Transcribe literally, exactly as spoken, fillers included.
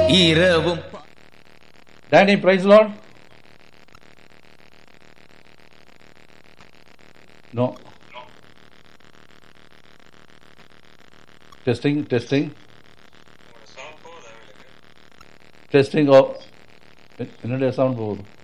இரவும் Danny, praise Lord. No. Testing, testing. Testing. Oh, என்னுடைய sound போகுது.